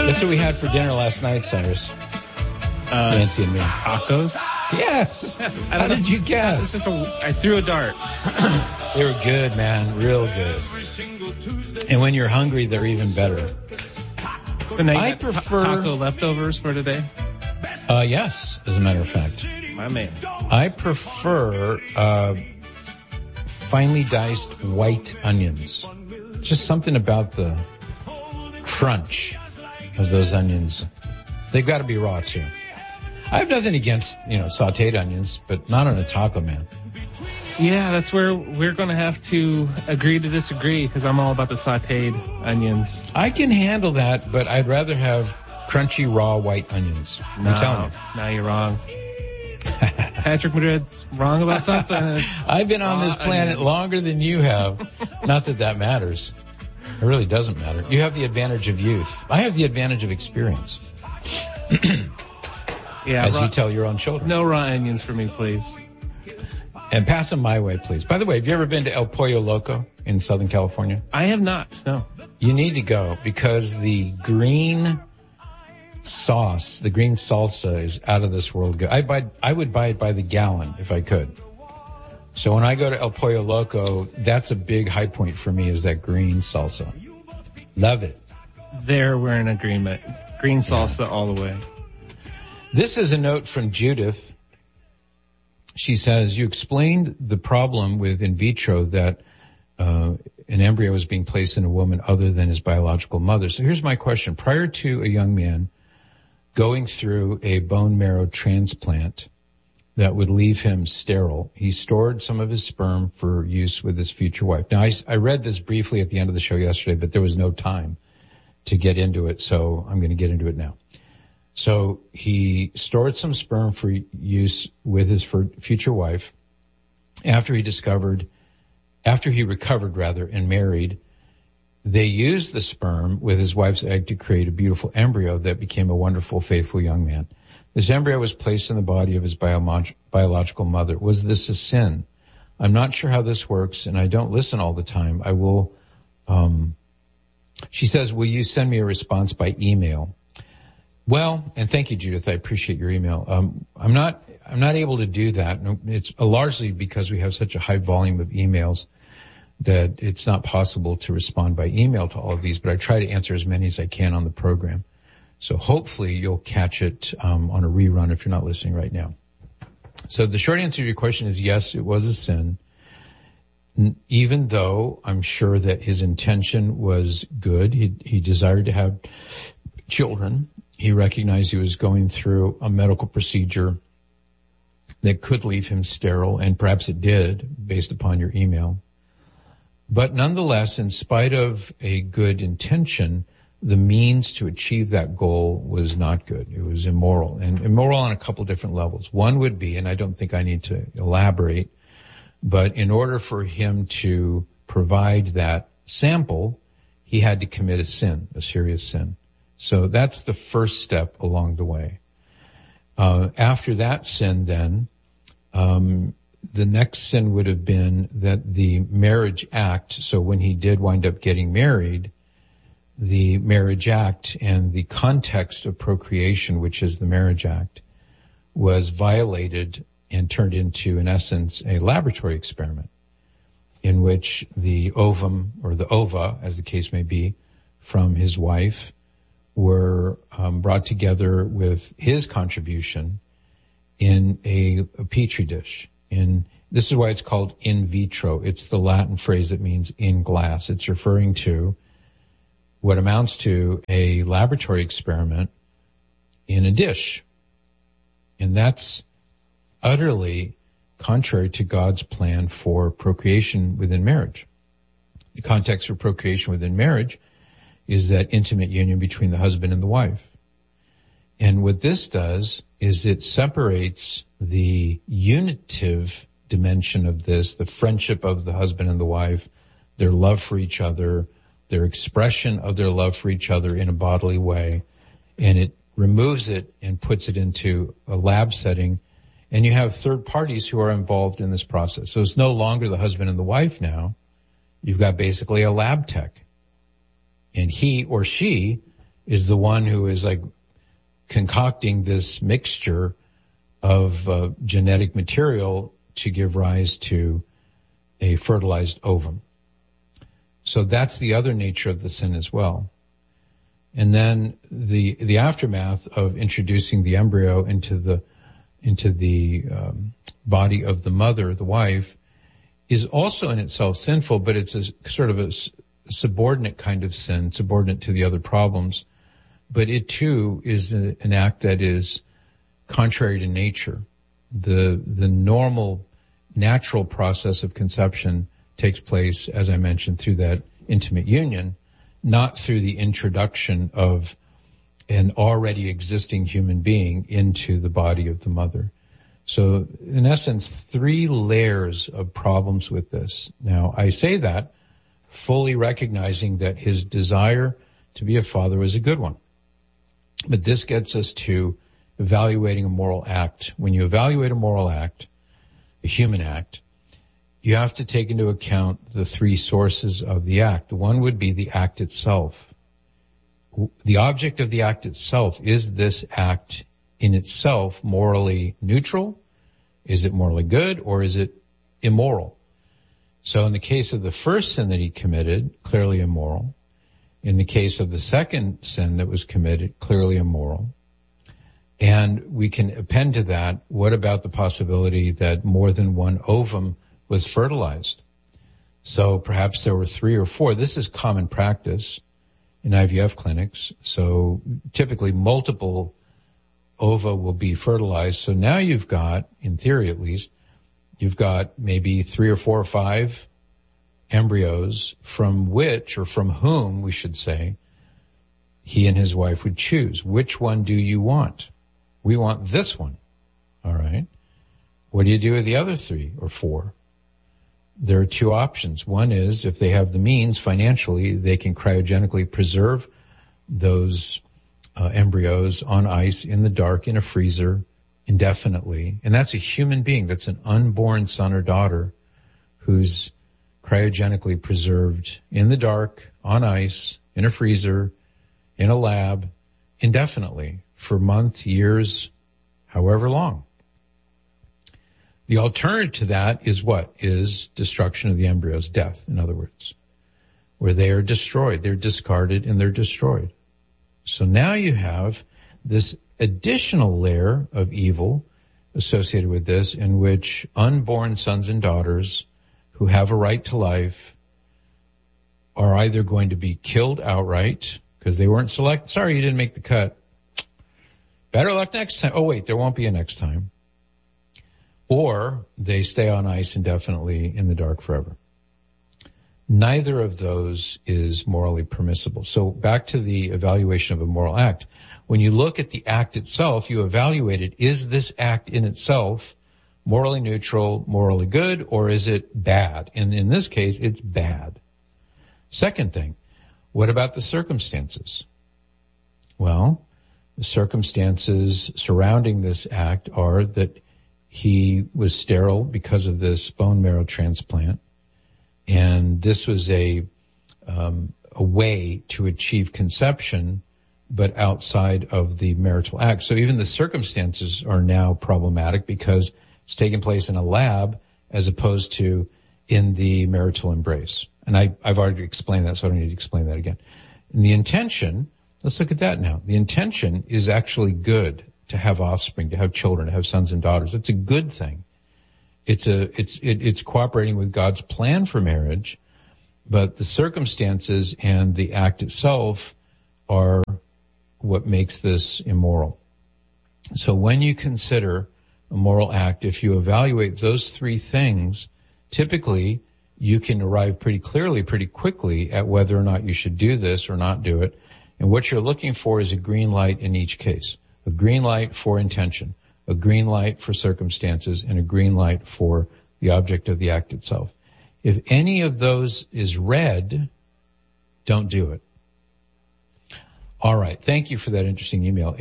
That's what we had for dinner last night, Cyrus. Nancy and me. Tacos? Yes. How did you guess? I threw a dart. They were good, man. Real good. And when you're hungry, they're even better. I prefer taco leftovers for today. Yes, as a matter of fact. My man. I prefer finely diced white onions. Just something about the crunch of those onions. They've got to be raw too. I have nothing against, sauteed onions, but not on a taco, man. Yeah, that's where we're going to have to agree to disagree, because I'm all about the sauteed onions. I can handle that, but I'd rather have crunchy, raw, white onions. I'm telling you. No, you're wrong. Patrick Madrid's wrong about something. I've been on this planet longer than you have. Not that that matters. It really doesn't matter. You have the advantage of youth. I have the advantage of experience. Yeah, as you tell your own children. No raw onions for me, please. And pass them my way, please. By the way, have you ever been to El Pollo Loco in Southern California? I have not, no. You need to go, because the green sauce, the green salsa is out of this world good. I would buy it by the gallon if I could. So when I go to El Pollo Loco, that's a big high point for me, is that green salsa. Love it. There we're in agreement. Green salsa all the way. This is a note from Judith. She says, you explained the problem with in vitro that an embryo is being placed in a woman other than his biological mother. So here's my question. Prior to a young man going through a bone marrow transplant that would leave him sterile, he stored some of his sperm for use with his future wife. Now, I read this briefly at the end of the show yesterday, but there was no time to get into it, so I'm going to get into it now. So he stored some sperm for use with his future wife. After he recovered and married, they used the sperm with his wife's egg to create a beautiful embryo that became a wonderful, faithful young man. This embryo was placed in the body of his biological mother. Was this a sin? I'm not sure how this works, and I don't listen all the time. I will, she says, will you send me a response by email? Well, and thank you, Judith. I appreciate your email. I'm not able to do that. It's largely because we have such a high volume of emails that it's not possible to respond by email to all of these, but I try to answer as many as I can on the program. So hopefully you'll catch it on a rerun if you're not listening right now. So the short answer to your question is yes, it was a sin. Even though I'm sure that his intention was good, he desired to have children. He recognized he was going through a medical procedure that could leave him sterile, and perhaps it did, based upon your email. But nonetheless, in spite of a good intention, the means to achieve that goal was not good. It was immoral, and immoral on a couple different levels. One would be, and I don't think I need to elaborate, but in order for him to provide that sample, he had to commit a sin, a serious sin. So that's the first step along the way. After that sin then, the next sin would have been that the marriage act, so when he did wind up getting married, the marriage act and the context of procreation, which is the marriage act, was violated and turned into, in essence, a laboratory experiment in which the ovum, or the ova, as the case may be, from his wife were brought together with his contribution in a petri dish. This is why it's called in vitro. It's the Latin phrase that means in glass. It's referring to what amounts to a laboratory experiment in a dish. And that's utterly contrary to God's plan for procreation within marriage. The context for procreation within marriage is that intimate union between the husband and the wife. And what this does is it separates the unitive dimension of this, the friendship of the husband and the wife, their love for each other, their expression of their love for each other in a bodily way, and it removes it and puts it into a lab setting, and you have third parties who are involved in this process. So it's no longer the husband and the wife now. You've got basically a lab tech. And he or she is the one who is like concocting this mixture of genetic material to give rise to a fertilized ovum. So that's the other nature of the sin as well. And then the aftermath of introducing the embryo into the body of the mother, the wife, is also in itself sinful, but it's a sort of a subordinate kind of sin, subordinate to the other problems. But it too is an act that is contrary to nature. The normal, natural process of conception takes place, as I mentioned, through that intimate union, not through the introduction of an already existing human being into the body of the mother. So, in essence, 3 layers of problems with this. Now, I say that fully recognizing that his desire to be a father was a good one. But this gets us to evaluating a moral act. When you evaluate a moral act, a human act, you have to take into account the 3 sources of the act. The one would be the act itself. The object of the act itself, is this act in itself morally neutral? Is it morally good, or is it immoral? So in the case of the first sin that he committed, clearly immoral. In the case of the second sin that was committed, clearly immoral. And we can append to that, what about the possibility that more than one ovum was fertilized? So perhaps there were 3 or 4. This is common practice in IVF clinics. So typically multiple ova will be fertilized. So now you've got, in theory at least, you've got maybe 3 or 4 or 5 embryos from which, or from whom we should say, he and his wife would choose. Which one do you want? We want this one. All right. What do you do with the other 3 or 4? There are 2 options. One is, if they have the means financially, they can cryogenically preserve those embryos on ice in the dark in a freezer indefinitely. And that's a human being. That's an unborn son or daughter who's cryogenically preserved in the dark, on ice, in a freezer, in a lab, indefinitely for months, years, however long. The alternative to that is what? Is destruction of the embryos, death, in other words, where they are destroyed. They're discarded and they're destroyed. So now you have this additional layer of evil associated with this, in which unborn sons and daughters who have a right to life are either going to be killed outright because they weren't selected. Sorry, you didn't make the cut. Better luck next time. Oh, wait, there won't be a next time. Or they stay on ice indefinitely in the dark forever. Neither of those is morally permissible. So back to the evaluation of a moral act. When you look at the act itself, you evaluate it. Is this act in itself morally neutral, morally good, or is it bad? And in this case, it's bad. Second thing, what about the circumstances? Well, the circumstances surrounding this act are that he was sterile because of this bone marrow transplant. And this was a way to achieve conception, but outside of the marital act. So even the circumstances are now problematic because it's taking place in a lab as opposed to in the marital embrace. And I've already explained that, so I don't need to explain that again. And the intention, let's look at that now. The intention is actually good, to have offspring, to have children, to have sons and daughters. It's a good thing. It's cooperating with God's plan for marriage, but the circumstances and the act itself are what makes this immoral. So when you consider a moral act, if you evaluate those 3 things, typically you can arrive pretty clearly, pretty quickly at whether or not you should do this or not do it. And what you're looking for is a green light in each case. A green light for intention, a green light for circumstances, and a green light for the object of the act itself. If any of those is red, don't do it. All right. Thank you for that interesting email,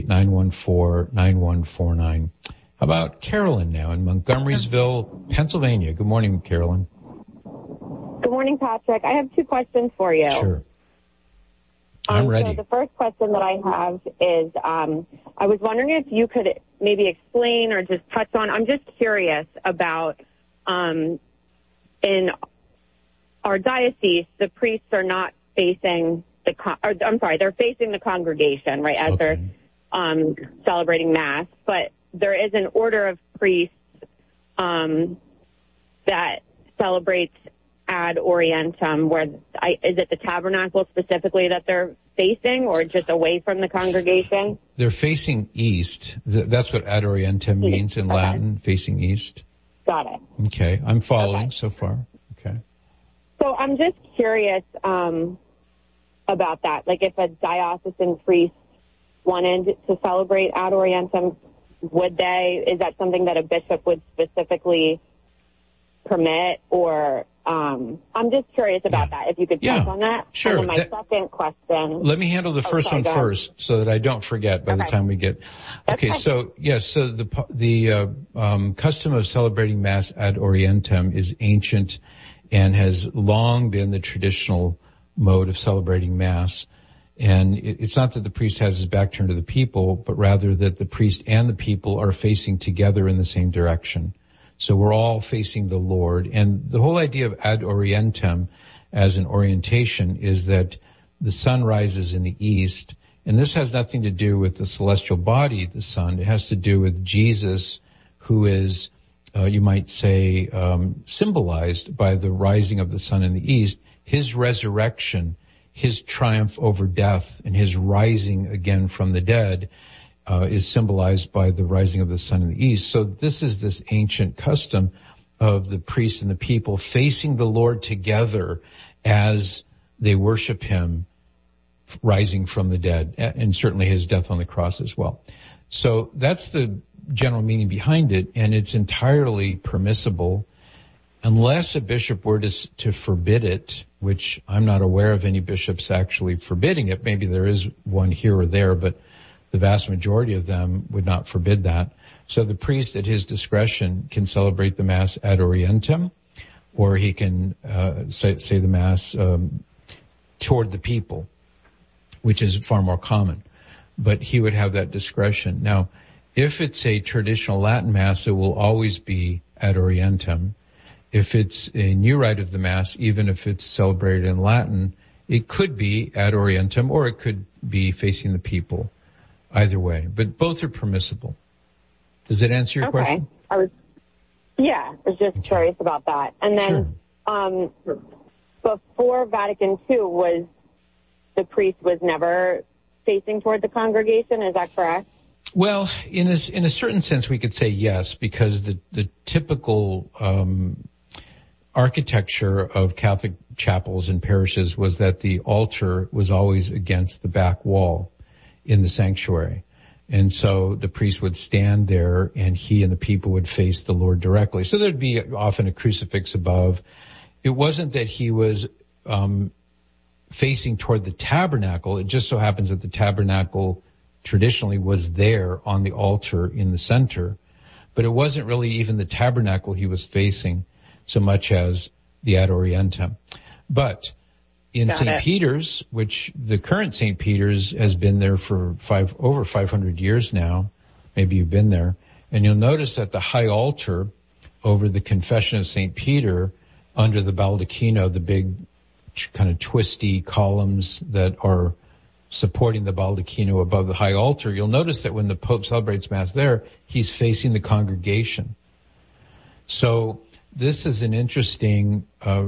888-914-9149. How about Carolyn now in Montgomerysville, Pennsylvania? Good morning, Carolyn. Good morning, Patrick. I have 2 questions for you. Sure. I'm ready. So the first question that I have is, I was wondering if you could maybe explain or just touch on, I'm just curious about, in our diocese, the priests are not facing they're facing the congregation, right, as they're celebrating Mass, but there is an order of priests that celebrates ad orientem, where is it the tabernacle specifically that they're facing, or just away from the congregation? They're facing east. That's what ad orientem means in Latin, facing east. Got it. Okay, I'm following so far. Okay. So I'm just curious about that. Like, if a diocesan priest wanted to celebrate ad orientem, is that something that a bishop would specifically permit, or I'm just curious about that, if you could touch on that. Sure. And then my second question. Let me handle the first one first so that I don't forget by the time we get. Okay, so yes, so the custom of celebrating Mass ad orientem is ancient and has long been the traditional mode of celebrating Mass. And it's not that the priest has his back turned to the people, but rather that the priest and the people are facing together in the same direction. So we're all facing the Lord. And the whole idea of ad orientem as an orientation is that the sun rises in the east. And this has nothing to do with the celestial body, the sun. It has to do with Jesus, who is, you might say, symbolized by the rising of the sun in the east, his resurrection, his triumph over death, and his rising again from the dead is symbolized by the rising of the sun in the east. So this is this ancient custom of the priests and the people facing the Lord together as they worship him rising from the dead, and certainly his death on the cross as well. So that's the general meaning behind it, and it's entirely permissible unless a bishop were to forbid it, which I'm not aware of any bishops actually forbidding it. Maybe there is one here or there, but the vast majority of them would not forbid that. So the priest at his discretion can celebrate the Mass ad orientem, or he can say the Mass toward the people, which is far more common. But he would have that discretion. Now, if it's a traditional Latin Mass, it will always be ad orientem. If it's a new rite of the Mass, even if it's celebrated in Latin, it could be ad orientem, or it could be facing the people. Either way, but both are permissible. Does that answer your question? I was just curious about that. And then, before Vatican II, the priest was never facing toward the congregation. Is that correct? Well, in a certain sense, we could say yes, because the typical architecture of Catholic chapels and parishes was that the altar was always against the back wall in the sanctuary. And so the priest would stand there and he and the people would face the Lord directly. So there'd be often a crucifix above. It wasn't that he was facing toward the tabernacle. It just so happens that the tabernacle traditionally was there on the altar in the center. But it wasn't really even the tabernacle he was facing so much as the ad orientem. But in St. Peter's, which the current St. Peter's has been there for over 500 years now, maybe you've been there, and you'll notice that the high altar over the Confession of St. Peter, under the baldacchino, the big kind of twisty columns that are supporting the baldacchino above the high altar, you'll notice that when the Pope celebrates Mass there, he's facing the congregation. So this is an interesting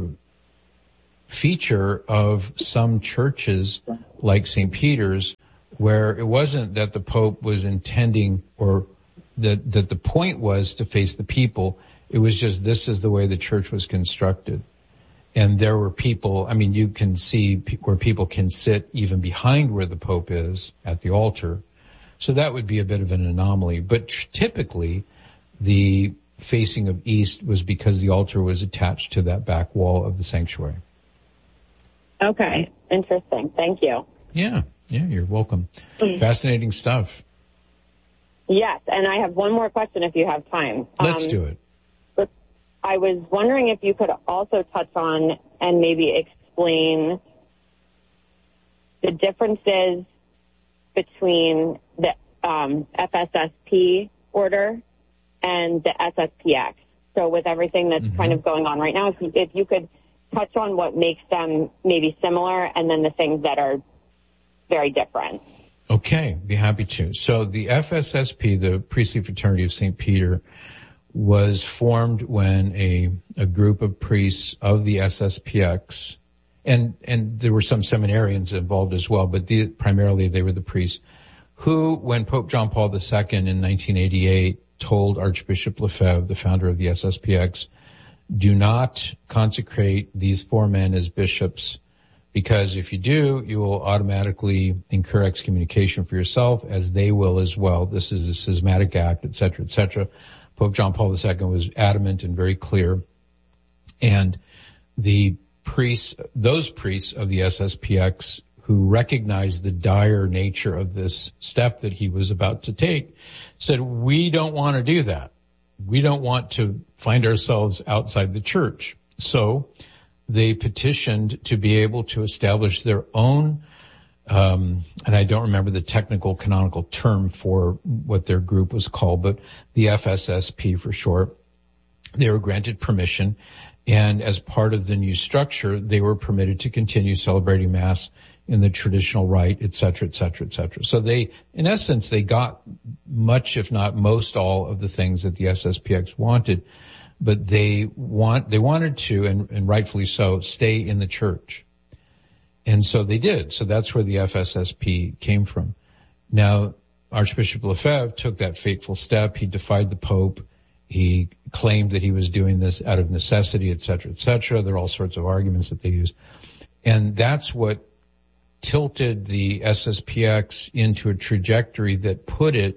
feature of some churches like St. Peter's, where it wasn't that the Pope was intending or that the point was to face the people. It was just this is the way the church was constructed. And there were people, I mean, you can see where people can sit even behind where the Pope is at the altar. So that would be a bit of an anomaly. But typically, the facing of east was because the altar was attached to that back wall of the sanctuary. Okay. Interesting. Thank you. Yeah, you're welcome. Fascinating stuff. Yes, and I have one more question if you have time. Let's do it. I was wondering if you could also touch on and maybe explain the differences between the FSSP order and the SSPX. So with everything that's kind of going on right now, if you could touch on what makes them maybe similar and then the things that are very different. Okay, be happy to. So the FSSP, the Priestly Fraternity of St. Peter, was formed when a group of priests of the SSPX, and there were some seminarians involved as well, but primarily they were the priests, who, when Pope John Paul II in 1988 told Archbishop Lefebvre, the founder of the SSPX, do not consecrate these 4 men as bishops, because if you do, you will automatically incur excommunication for yourself, as they will as well. This is a schismatic act, et cetera, et cetera. Pope John Paul II was adamant and very clear. And the priests, those priests of the SSPX who recognized the dire nature of this step that he was about to take said, we don't want to do that. We don't want to find ourselves outside the church. So they petitioned to be able to establish their own, and I don't remember the technical canonical term for what their group was called, but the FSSP for short. They were granted permission, and as part of the new structure, they were permitted to continue celebrating Mass in the traditional rite, et cetera, et cetera, et cetera. So they, in essence, they got much, if not most, all of the things that the SSPX wanted, but they wanted to, and rightfully so, stay in the church. And so they did. So that's where the FSSP came from. Now, Archbishop Lefebvre took that fateful step. He defied the Pope. He claimed that he was doing this out of necessity, et cetera, et cetera. There are all sorts of arguments that they use. And that's what tilted the SSPX into a trajectory that put it,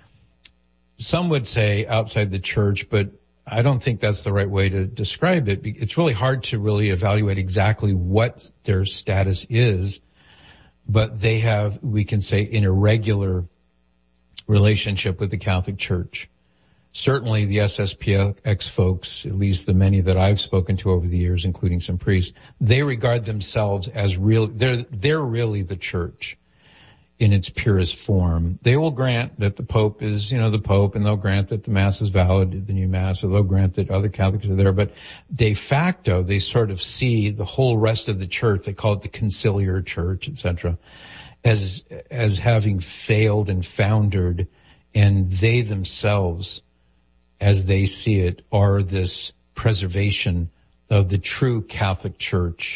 some would say, outside the church, but I don't think that's the right way to describe it. It's really hard to really evaluate exactly what their status is, but they have, we can say, an irregular relationship with the Catholic Church. Certainly the SSPX folks, at least the many that I've spoken to over the years, including some priests, they regard themselves as real, they're really the church in its purest form. They will grant that the Pope is, the Pope, and they'll grant that the Mass is valid, the new Mass, or they'll grant that other Catholics are there, but de facto, they sort of see the whole rest of the church, they call it the conciliar church, etc., as having failed and foundered, and they themselves, as they see it, are this preservation of the true Catholic Church.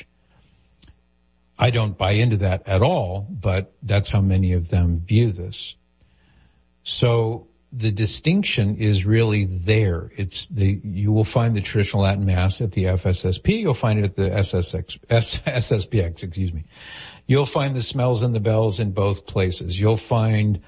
I don't buy into that at all, but that's how many of them view this. So the distinction is really there. You will find the traditional Latin Mass at the FSSP. You'll find it at the SSPX, excuse me. You'll find the smells and the bells in both places. You'll find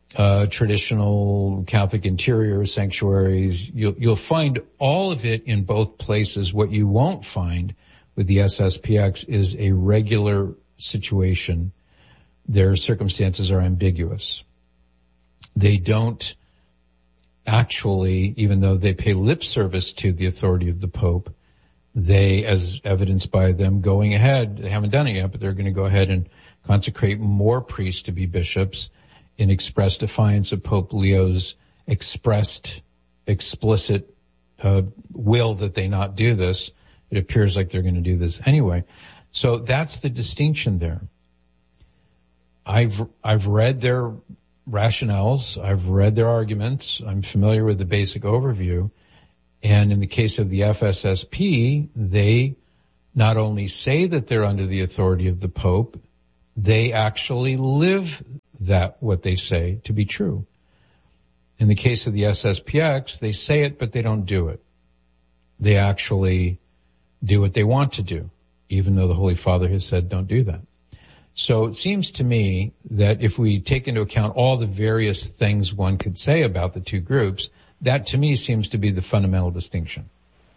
traditional Catholic interior sanctuaries. You'll find all of it in both places. What you won't find with the SSPX is a regular situation. Their circumstances are ambiguous. They don't actually, even though they pay lip service to the authority of the Pope, they, as evidenced by them going ahead, they haven't done it yet, but they're going to go ahead and consecrate more priests to be bishops in express defiance of Pope Leo's explicit will that they not do this. It appears like they're going to do this anyway. So that's the distinction there. I've read their rationales. I've read their arguments. I'm familiar with the basic overview. And in the case of the FSSP, they not only say that they're under the authority of the Pope, they actually live that what they say to be true. In the case of the SSPX, they say it, but they don't do it. They actually do what they want to do, even though the Holy Father has said don't do that. So it seems to me that if we take into account all the various things one could say about the two groups, that to me seems to be the fundamental distinction.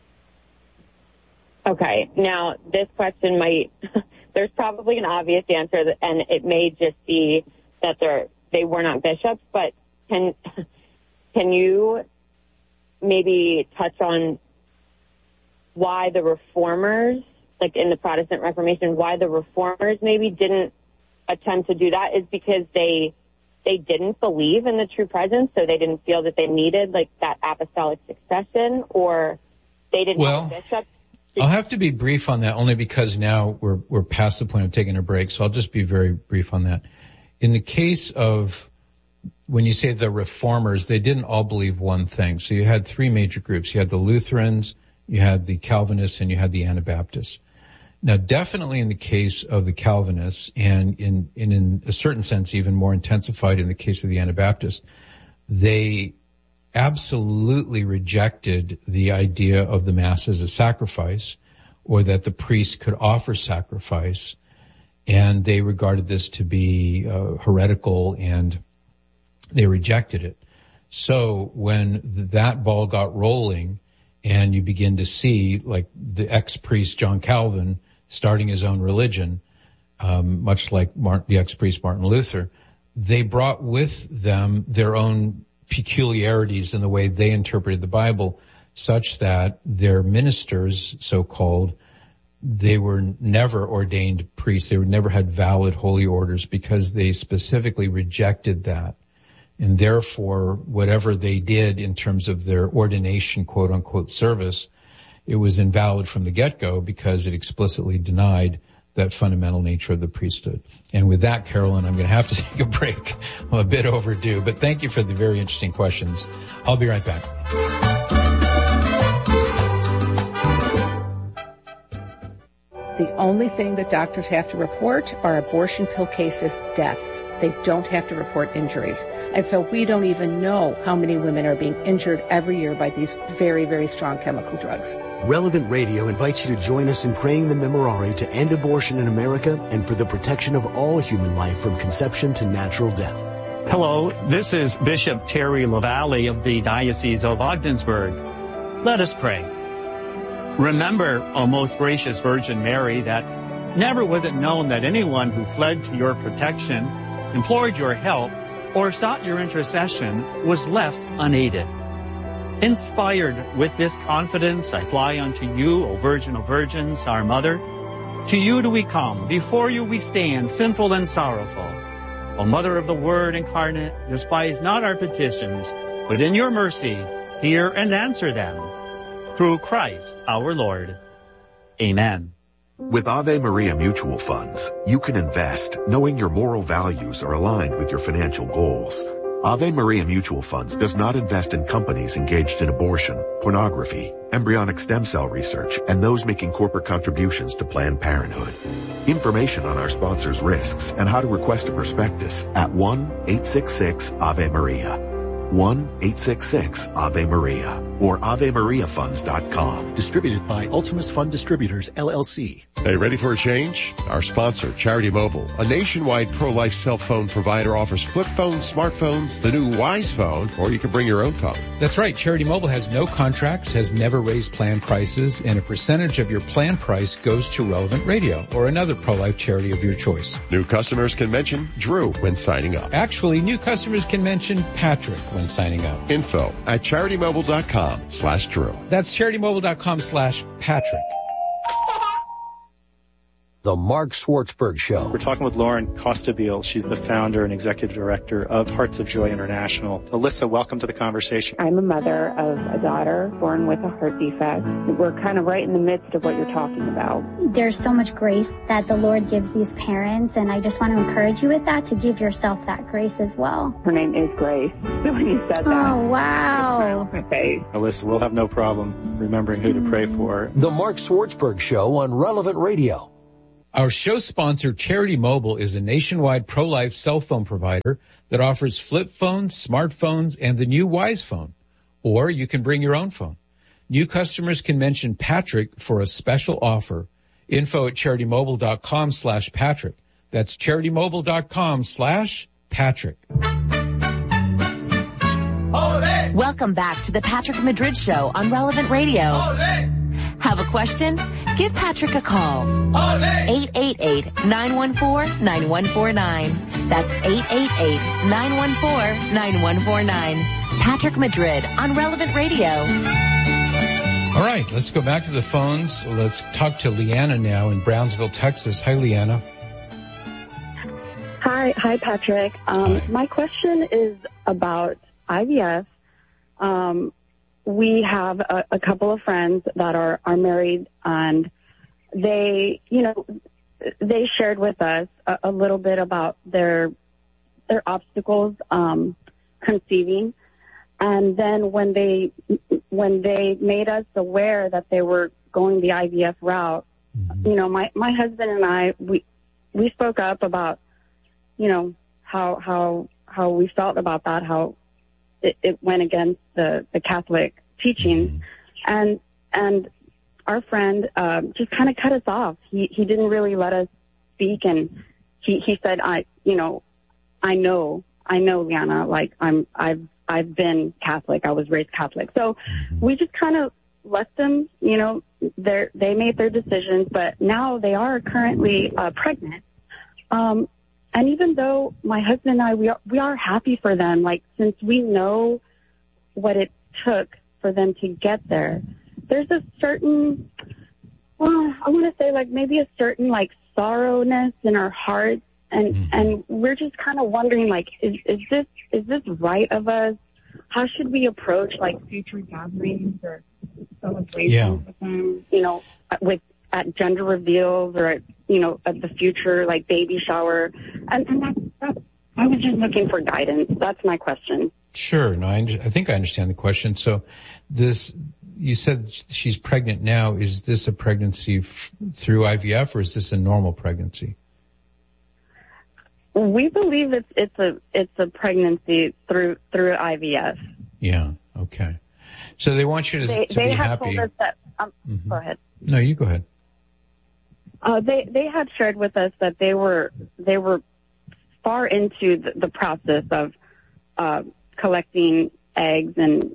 Okay. Now, this question there's probably an obvious answer, and it may just be that they were not bishops, but can you maybe touch on why the Reformers, like in the Protestant Reformation, why the Reformers maybe didn't attempt to do that is because they didn't believe in the true presence, so they didn't feel that they needed like that apostolic succession, or they didn't have a bishop? I'll have to be brief on that only because now we're past the point of taking a break, so I'll just be very brief on that. In the case of when you say the reformers, they didn't all believe one thing. So you had three major groups. You had the Lutherans, you had the Calvinists, and you had the Anabaptists. Now, definitely in the case of the Calvinists, and in a certain sense even more intensified in the case of the Anabaptists, they absolutely rejected the idea of the Mass as a sacrifice, or that the priest could offer sacrifice, and they regarded this to be heretical, and they rejected it. So when that ball got rolling, and you begin to see, like the ex-priest John Calvin starting his own religion, much like the ex-priest Martin Luther, they brought with them their own peculiarities in the way they interpreted the Bible, such that their ministers, so-called, they were never ordained priests. They never had valid holy orders because they specifically rejected that. And therefore, whatever they did in terms of their ordination, quote unquote, service, it was invalid from the get-go because it explicitly denied that fundamental nature of the priesthood. And with that, Carolyn, I'm going to have to take a break. I'm a bit overdue, but thank you for the very interesting questions. I'll be right back. The only thing that doctors have to report are abortion pill cases, deaths. They don't have to report injuries. And so we don't even know how many women are being injured every year by these very, very strong chemical drugs. Relevant Radio invites you to join us in praying the Memorare to end abortion in America and for the protection of all human life from conception to natural death. Hello, this is Bishop Terry LaValle of the Diocese of Ogdensburg. Let us pray. Remember, O most gracious Virgin Mary, that never was it known that anyone who fled to your protection, implored your help, or sought your intercession was left unaided. Inspired with this confidence, I fly unto you, O Virgin of Virgins, our Mother. To you do we come, before you we stand, sinful and sorrowful. O Mother of the Word incarnate, despise not our petitions, but in your mercy hear and answer them. Through Christ our Lord. Amen. With Ave Maria Mutual Funds, you can invest knowing your moral values are aligned with your financial goals. Ave Maria Mutual Funds does not invest in companies engaged in abortion, pornography, embryonic stem cell research, and those making corporate contributions to Planned Parenthood. Information on our sponsors' risks and how to request a prospectus at 1-866-AVE-MARIA. 1-866-AVE-MARIA or AveMariaFunds.com. Distributed by Ultimus Fund Distributors, LLC. Hey, ready for a change? Our sponsor, Charity Mobile, a nationwide pro-life cell phone provider, offers flip phones, smartphones, the new Wise phone, or you can bring your own phone. That's right. Charity Mobile has no contracts, has never raised plan prices, and a percentage of your plan price goes to Relevant Radio or another pro-life charity of your choice. New customers can mention Drew when signing up. Actually, new customers can mention Patrick when signing up. Info at CharityMobile.com/Drew. That's CharityMobile.com/Patrick. The Mark Schwartzberg Show. We're talking with Lauren Costabile. She's the founder and executive director of Hearts of Joy International. Alyssa, welcome to the conversation. I'm a mother of a daughter born with a heart defect. We're kind of right in the midst of what you're talking about. There's so much grace that the Lord gives these parents, and I just want to encourage you with that, to give yourself that grace as well. Her name is Grace. So when you said that, oh, wow. my face. Alyssa, we'll have no problem remembering who to pray for. The Mark Schwartzberg Show on Relevant Radio. Our show sponsor, Charity Mobile, is a nationwide pro-life cell phone provider that offers flip phones, smartphones, and the new Wise phone. Or you can bring your own phone. New customers can mention Patrick for a special offer. Info at CharityMobile.com/Patrick. That's CharityMobile.com/Patrick. Welcome back to the Patrick Madrid Show on Relevant Radio. Have a question? Give Patrick a call. 888-914-9149. That's 888-914-9149. Patrick Madrid on Relevant Radio. All right, let's go back to the phones. Let's talk to Leanna now in Brownsville, Texas. Hi, Leanna. Hi, Patrick. My question is about IVF. We have a couple of friends that are married, and they shared with us a little bit about their obstacles conceiving. And then when they made us aware that they were going the IVF route, my husband and I, we spoke up about, how we felt about that, how it went against the Catholic teachings. And our friend, just kind of cut us off. He didn't really let us speak. And he said, I know, Liana, like I've been Catholic. I was raised Catholic. So we just kind of let them, they made their decisions, but now they are currently pregnant. And even though my husband and I, we are happy for them, like, since we know what it took for them to get there, there's a certain, I want to say, like, maybe a certain, like, sorrowness in our hearts. And we're just kind of wondering, like, is this right of us? How should we approach, like, future gatherings or celebrations with them, at gender reveals or at the future, like, baby shower? And that's I was just looking for guidance. That's my question. Sure. No, I think I understand the question. So you said she's pregnant now. Is this a pregnancy through IVF, or is this a normal pregnancy? We believe it's a pregnancy through IVF. Yeah. Okay. So they want you to be they had happy. Told us that, Go ahead. No, you go ahead. They had shared with us that they were far into the process of collecting eggs and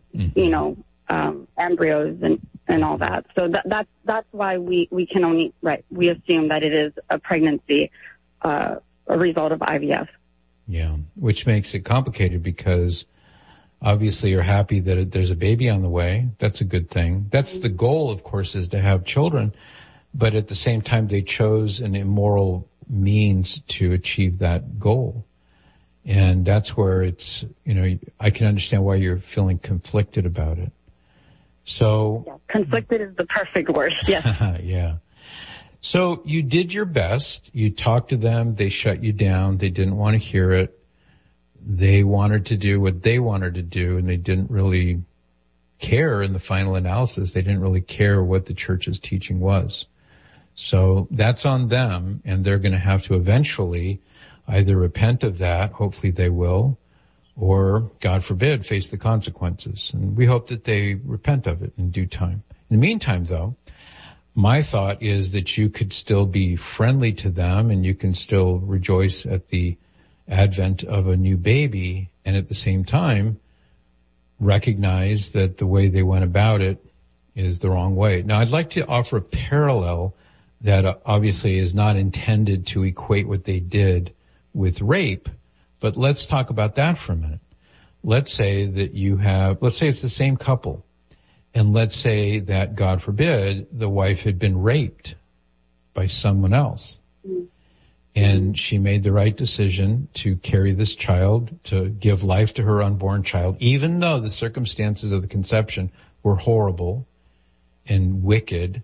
embryos and all that. So that's why we can only we assume that it is a pregnancy, a result of IVF. Yeah, which makes it complicated because obviously you're happy that there's a baby on the way. That's a good thing. That's the goal, of course, is to have children. But at the same time, they chose an immoral means to achieve that goal. And that's where it's, I can understand why you're feeling conflicted about it. So. Yeah, conflicted is the perfect word. Yes. Yeah. So you did your best. You talked to them. They shut you down. They didn't want to hear it. They wanted to do what they wanted to do, and they didn't really care in the final analysis. They didn't really care what the church's teaching was. So that's on them, and they're going to have to eventually either repent of that, hopefully they will, or, God forbid, face the consequences. And we hope that they repent of it in due time. In the meantime, though, my thought is that you could still be friendly to them, and you can still rejoice at the advent of a new baby, and at the same time recognize that the way they went about it is the wrong way. Now, I'd like to offer a parallel that obviously is not intended to equate what they did with rape, but let's talk about that for a minute. Let's say that let's say it's the same couple, and let's say that, God forbid, the wife had been raped by someone else. And she made the right decision to carry this child, to give life to her unborn child, even though the circumstances of the conception were horrible and wicked.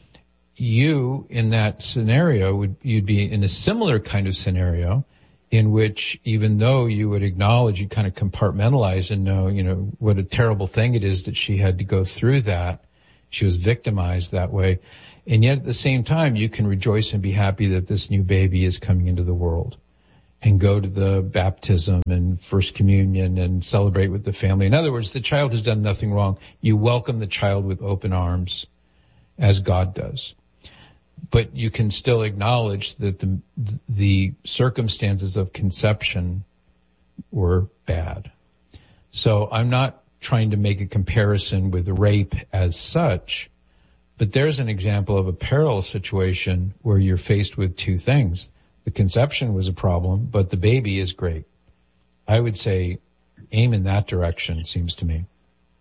You, in that scenario, you'd be in a similar kind of scenario in which, even though you would acknowledge, you kind of compartmentalize and know, what a terrible thing it is that she had to go through that. She was victimized that way. And yet at the same time, you can rejoice and be happy that this new baby is coming into the world, and go to the baptism and first communion and celebrate with the family. In other words, the child has done nothing wrong. You welcome the child with open arms, as God does. But you can still acknowledge that the circumstances of conception were bad. So I'm not trying to make a comparison with rape as such, but there's an example of a parallel situation where you're faced with two things. The conception was a problem, but the baby is great. I would say aim in that direction, seems to me.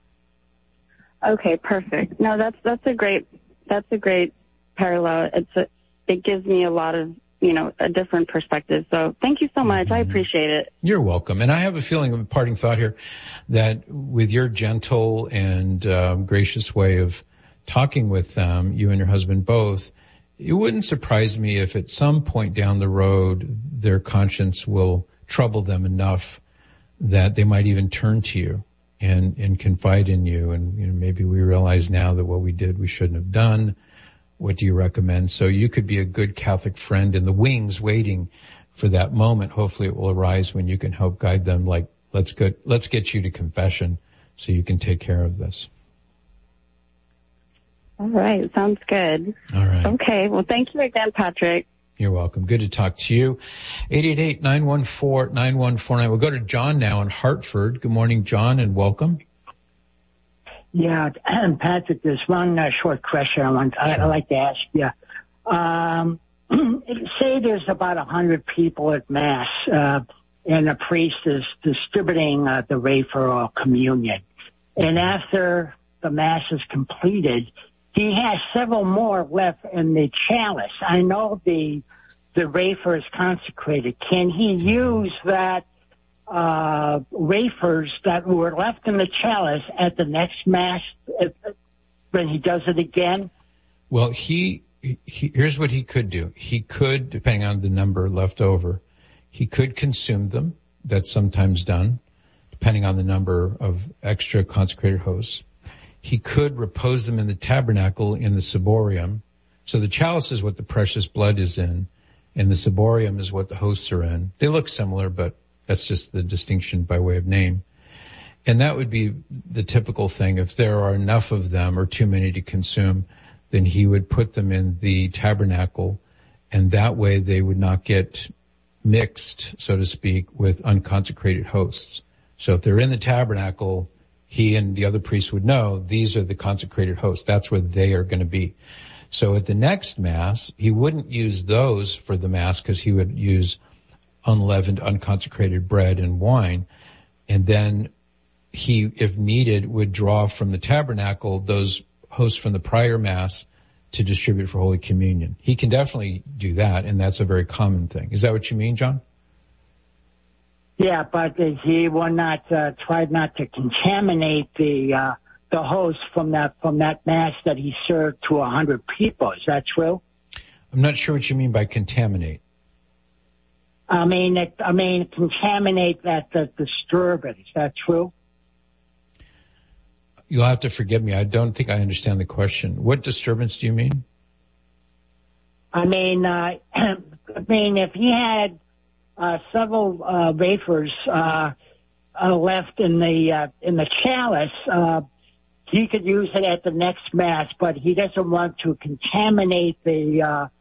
Okay, perfect. No, that's a great parallel. It gives me a lot of a different perspective. So thank you so much. I appreciate it. You're welcome. And I have a feeling of a parting thought here that with your gentle and gracious way of talking with them, you and your husband both, it wouldn't surprise me if at some point down the road their conscience will trouble them enough that they might even turn to you and confide in you. And maybe we realize now that what we did we shouldn't have done. What do you recommend? So you could be a good Catholic friend in the wings waiting for that moment. Hopefully it will arise when you can help guide them, like, let's get you to confession so you can take care of this. All right. Sounds good. All right. Okay. Well, thank you again, Patrick. You're welcome. Good to talk to you. 888-914-9149. We'll go to John now in Hartford. Good morning, John, and welcome. Yeah, Patrick, there's one short question I'd like to ask you. Say there's about 100 people at Mass, and a priest is distributing the wafer or communion. And after the Mass is completed, he has several more left in the chalice. I know the wafer is consecrated. Can he use that wafers that were left in the chalice at the next Mass when he does it again? Well, here's what he could do. He could, depending on the number left over, he could consume them. That's sometimes done, depending on the number of extra consecrated hosts. He could repose them in the tabernacle in the ciborium. So the chalice is what the precious blood is in, and the ciborium is what the hosts are in. They look similar, but that's just the distinction by way of name. And that would be the typical thing. If there are enough of them or too many to consume, then he would put them in the tabernacle, and that way they would not get mixed, so to speak, with unconsecrated hosts. So if they're in the tabernacle, he and the other priests would know these are the consecrated hosts. That's where they are going to be. So at the next Mass, he wouldn't use those for the Mass because he would use unleavened, unconsecrated bread and wine. And then he, if needed, would draw from the tabernacle those hosts from the prior Mass to distribute for Holy Communion. He can definitely do that, and that's a very common thing. Is that what you mean, John? Yeah, but he will not try not to contaminate the host from that Mass that he served to 100 people. Is that true? I'm not sure what you mean by contaminate. I mean contaminate that, disturb it. Is that true? You'll have to forgive me. I don't think I understand the question. What disturbance do you mean? I mean, if he had several wafers left in the chalice, he could use it at the next Mass, but he doesn't want to contaminate the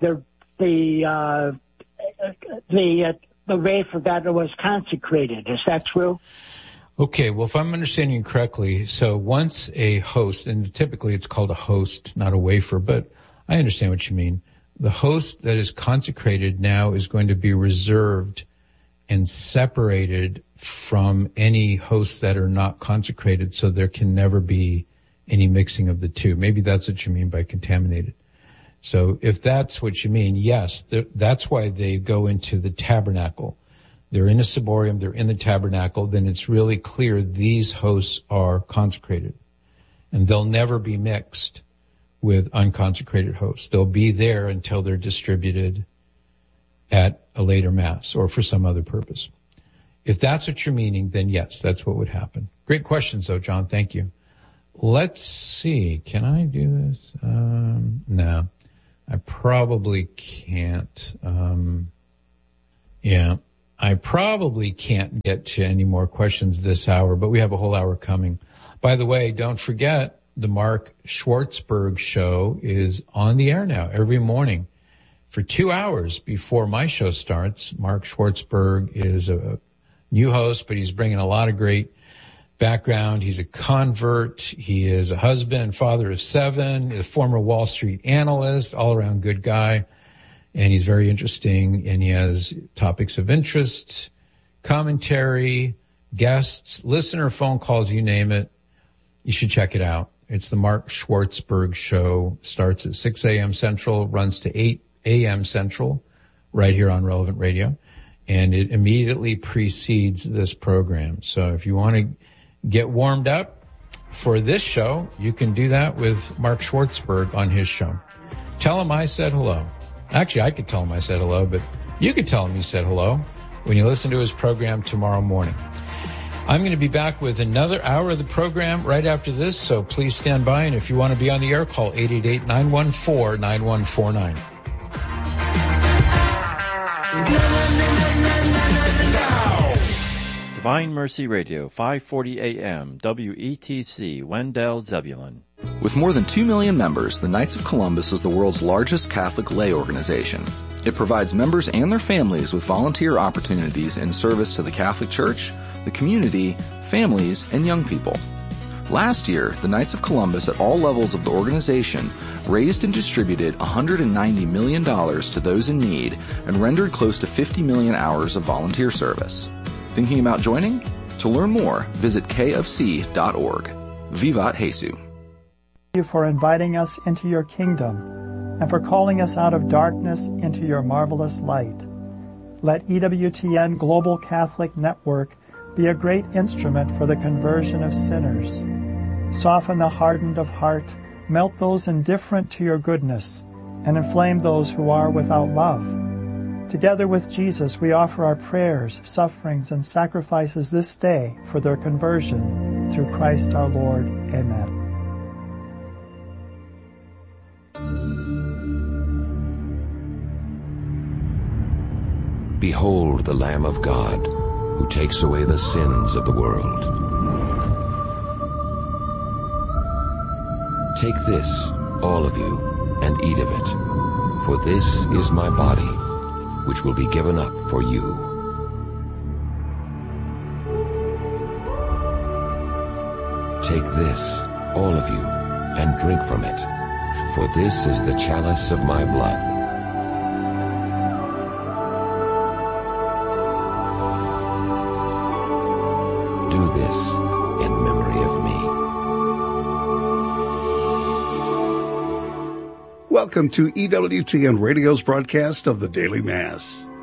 wafer that was consecrated. Is that true? Okay, well, if I'm understanding you correctly, so once a host, and typically it's called a host, not a wafer, but I understand what you mean. The host that is consecrated now is going to be reserved and separated from any hosts that are not consecrated, so there can never be any mixing of the two. Maybe that's what you mean by contaminated. So if that's what you mean, yes, that's why they go into the tabernacle. They're in a ciborium, they're in the tabernacle, then it's really clear these hosts are consecrated. And they'll never be mixed with unconsecrated hosts. They'll be there until they're distributed at a later Mass or for some other purpose. If that's what you're meaning, then yes, that's what would happen. Great questions though, John. Thank you. Let's see. Can I do this? No, I probably can't. I probably can't get to any more questions this hour, but we have a whole hour coming. By the way, don't forget the Mark Schwartzberg show is on the air now every morning for 2 hours before my show starts. Mark Schwartzberg is a new host, but he's bringing a lot of great background. He's a convert. He is a husband, father of 7, a former Wall Street analyst, all around good guy. And he's very interesting, and he has topics of interest, commentary, guests, listener phone calls, you name it. You should check it out. It's the Mark Schwartzberg Show. Starts at 6 a.m. Central, runs to 8 a.m. Central right here on Relevant Radio, and it immediately precedes this program. So if you want to get warmed up for this show, you can do that with Mark Schwartzberg on his show. Tell him I said hello. Actually, I could tell him I said hello, but you could tell him you said hello when you listen to his program tomorrow morning. I'm going to be back with another hour of the program right after this, so please stand by. And if you want to be on the air, call 888-914-9149. Divine Mercy Radio, 540 AM, WETC, Wendell, Zebulon. With more than 2 million members, the Knights of Columbus is the world's largest Catholic lay organization. It provides members and their families with volunteer opportunities in service to the Catholic Church, the community, families, and young people. Last year, the Knights of Columbus at all levels of the organization raised and distributed $190 million to those in need and rendered close to 50 million hours of volunteer service. Thinking about joining? To learn more, visit kofc.org. Vivat Jesu. Thank you for inviting us into your kingdom and for calling us out of darkness into your marvelous light. Let EWTN Global Catholic Network be a great instrument for the conversion of sinners. Soften the hardened of heart, melt those indifferent to your goodness, and inflame those who are without love. Together with Jesus, we offer our prayers, sufferings, and sacrifices this day for their conversion. Through Christ our Lord. Amen. Behold the Lamb of God, who takes away the sins of the world. Take this, all of you, and eat of it, for this is my body, which will be given up for you. Take this, all of you, and drink from it, for this is the chalice of my blood. Do this in memory of me. Welcome to EWTN Radio's broadcast of the Daily Mass.